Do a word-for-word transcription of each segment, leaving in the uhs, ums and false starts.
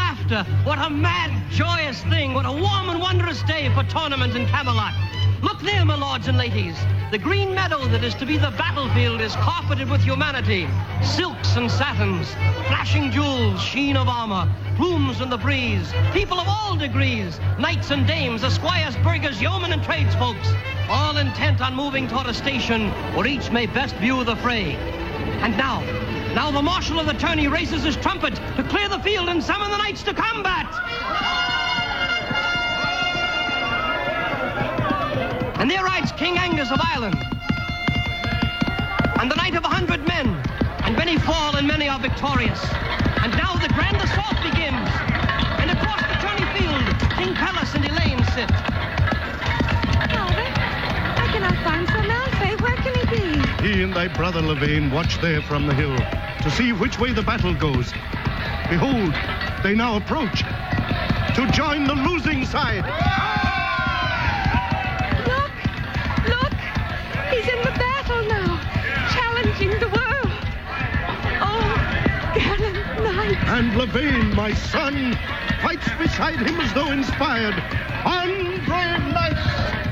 laughter. What a mad, joyous thing. What a warm and wondrous day for tournament in Camelot. Look there, my lords and ladies. The green meadow that is to be the battlefield is carpeted with humanity. Silks and satins, flashing jewels, sheen of armor, plumes in the breeze, people of all degrees, knights and dames, esquires, burghers, yeomen and tradesfolks, all intent on moving toward a station where each may best view the fray. And now, now the marshal of the tourney raises his trumpet to clear the field and summon the knights to combat. And there rides King Angus of Ireland, and the knight of a hundred men, and many fall and many are victorious. And now the grand assault begins, and across the tourney field, King Pellas and Elaine sit. Father, I cannot find Sir Malfay. Where can he be? He and thy brother Lavaine watch there from the hill to see which way the battle goes. Behold, they now approach to join the losing side. He's in the battle now, challenging the world. Oh, gallant knight. And Lavaine, my son, fights beside him as though inspired. On, brave knights!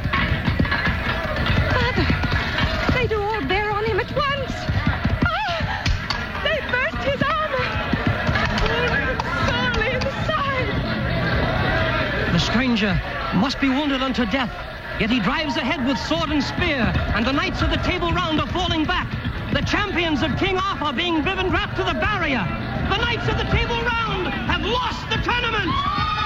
Father, they do all bear on him at once. Ah, they burst his armor. Sorely in the side. The stranger must be wounded unto death. Yet he drives ahead with sword and spear, and the knights of the Table Round are falling back. The champions of King Arthur being driven back to the barrier. The knights of the Table Round have lost the tournament!